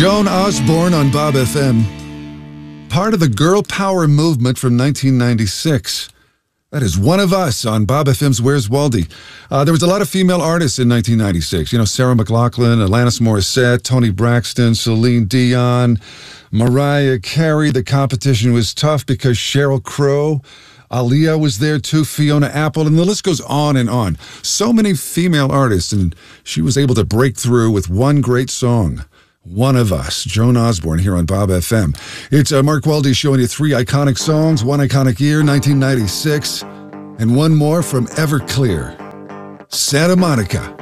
Joan Osborne on Bob FM. Part of the girl power movement from 1996. That is One of Us on Bob FM's Where's Waldy. There was a lot of female artists in 1996. You know, Sarah McLachlan, Alanis Morissette, Toni Braxton, Celine Dion, Mariah Carey. The competition was tough because Sheryl Crow, Aaliyah was there too, Fiona Apple, and the list goes on and on. So many female artists, and she was able to break through with one great song. One of Us, Joan Osborne here on Bob FM. It's Mark Waldy showing you three iconic songs, one iconic year, 1996, and one more from Everclear, Santa Monica.